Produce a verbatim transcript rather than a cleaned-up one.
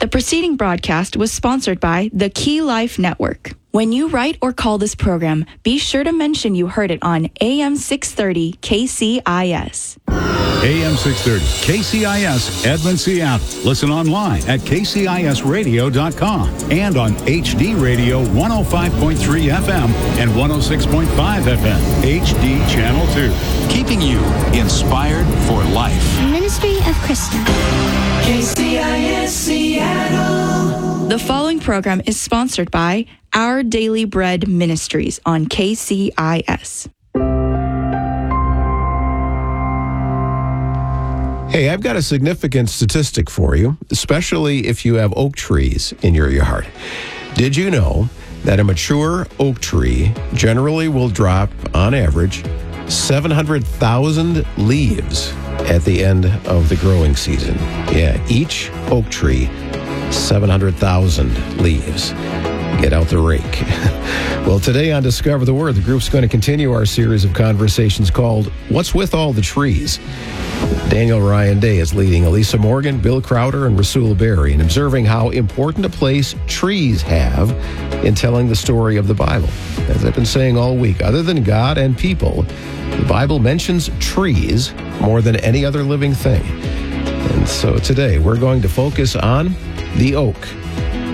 The preceding broadcast was sponsored by the Key Life Network. When you write or call this program, be sure to mention you heard it on A M six thirty K C I S. A M six thirty K C I S, Edmond, Seattle. Listen online at k c i s radio dot com and on H D Radio one oh five point three F M and one oh six point five F M, H D Channel two. Keeping you inspired for life. Ministry of Krista. K C I S Seattle. The following program is sponsored by Our Daily Bread Ministries on K C I S. Hey, I've got a significant statistic for you, especially if you have oak trees in your yard. Did you know that a mature oak tree generally will drop, on average, seven hundred thousand leaves at the end of the growing season? Yeah, each oak tree, seven hundred thousand leaves. Get out the rake. Well, today on Discover the Word, the group's going to continue our series of conversations called What's With All the Trees? Daniel Ryan Day is leading Elisa Morgan, Bill Crowder, and Rasula Berry in observing how important a place trees have in telling the story of the Bible. As I've been saying all week, other than God and people, the Bible mentions trees more than any other living thing. And so today we're going to focus on the oak.